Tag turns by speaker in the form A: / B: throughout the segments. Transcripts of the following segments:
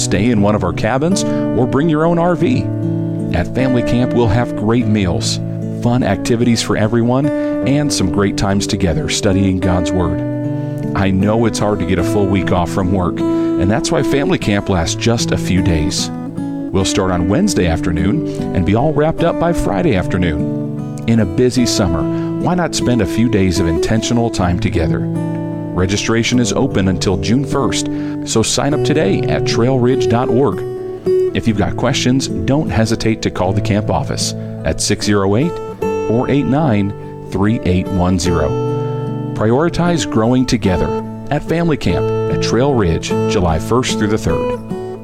A: stay in one of our cabins, or bring your own RV. At Family Camp, we'll have great meals, fun activities for everyone, and some great times together studying God's Word. I know it's hard to get a full week off from work, and that's why Family Camp lasts just a few days. We'll start on Wednesday afternoon and be all wrapped up by Friday afternoon. In a busy summer, why not spend a few days of intentional time together? Registration is open until June 1st, so sign up today at trailridge.org. If you've got questions, don't hesitate to call the camp office at 608-489-3810. Prioritize growing together at Family Camp at Trail Ridge, July 1st through the 3rd.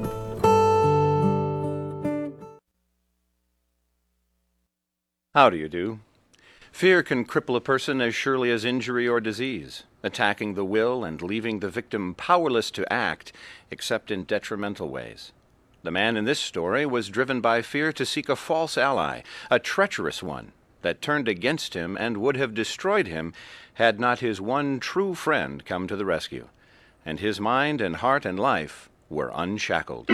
B: How do you do? Fear can cripple a person as surely as injury or disease, attacking the will and leaving the victim powerless to act except in detrimental ways. The man in this story was driven by fear to seek a false ally, a treacherous one that turned against him and would have destroyed him had not his one true friend come to the rescue, and his mind and heart and life were unshackled.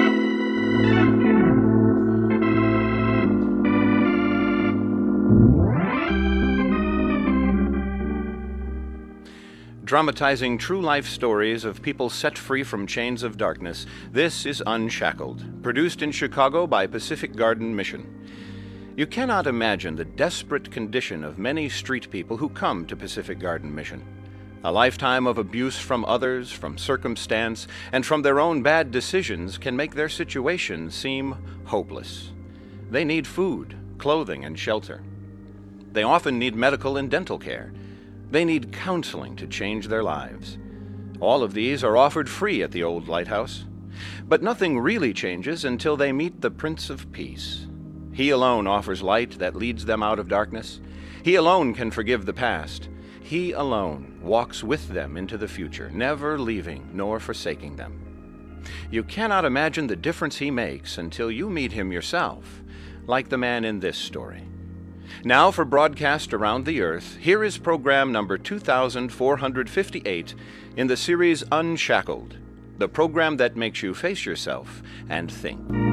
B: Dramatizing true life stories of people set free from chains of darkness, this is Unshackled, produced in Chicago by Pacific Garden Mission. You cannot imagine the desperate condition of many street people who come to Pacific Garden Mission. A lifetime of abuse from others, from circumstance, and from their own bad decisions can make their situation seem hopeless. They need food, clothing, and shelter. They often need medical and dental care. They need counseling to change their lives. All of these are offered free at the Old Lighthouse. But nothing really changes until they meet the Prince of Peace. He alone offers light that leads them out of darkness. He alone can forgive the past. He alone walks with them into the future, never leaving nor forsaking them. You cannot imagine the difference he makes until you meet him yourself, like the man in this story. Now for broadcast around the earth, here is program number 2458 in the series Unshackled, the program that makes you face yourself and think.